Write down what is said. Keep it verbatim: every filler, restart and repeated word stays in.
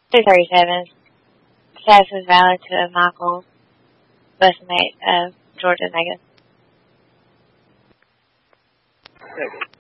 two thirty-seven. Status is valid to Michael, busmate of Georgia Negative. Negative.